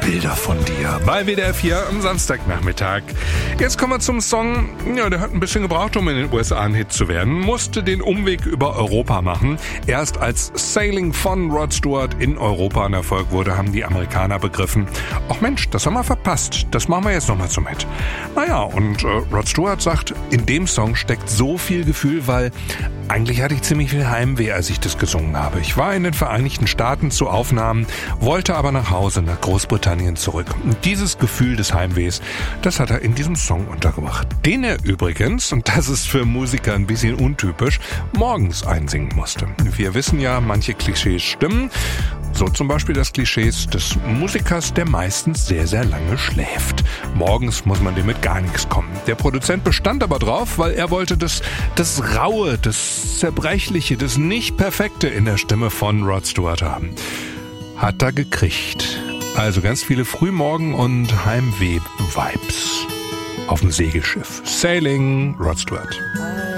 Bilder von dir bei WDR 4 am Samstagnachmittag. Jetzt kommen wir zum Song, ja, der hat ein bisschen gebraucht, um in den USA ein Hit zu werden, musste den Umweg über Europa machen. Erst als Sailing von Rod Stewart in Europa ein Erfolg wurde, haben die Amerikaner begriffen, ach Mensch, das haben wir verpasst, das machen wir jetzt nochmal zum Hit. Naja, und Rod Stewart sagt, in dem Song steckt so viel Gefühl, weil eigentlich hatte ich ziemlich viel Heimweh, als ich das gesungen habe. Ich war in den Vereinigten Staaten zu Aufnahmen, wollte aber nach Hause, nach Großbritannien zurück. Und dieses Gefühl des Heimwehs, das hat er in diesem Song untergebracht. Den er übrigens, und das ist für Musiker ein bisschen untypisch, morgens einsingen musste. Wir wissen ja, manche Klischees stimmen. So zum Beispiel das Klischee des Musikers, der meistens sehr, sehr lange schläft. Morgens muss man dem mit gar nichts kommen. Der Produzent bestand aber drauf, weil er wollte das Raue, das Zerbrechliche, das Nicht-Perfekte in der Stimme von Rod Stewart haben. Hat er gekriegt. Also ganz viele Frühmorgen- und Heimweh-Vibes auf dem Segelschiff. Sailing, Rod Stewart.